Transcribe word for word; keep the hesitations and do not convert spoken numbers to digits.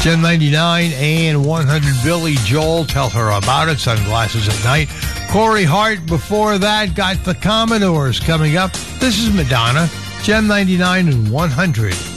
Gem ninety-nine and one hundred, Billy Joel, Tell Her About It, Sunglasses at Night. Corey Hart, before that, got the Commodores coming up. This is Madonna, Gem ninety-nine and one hundred.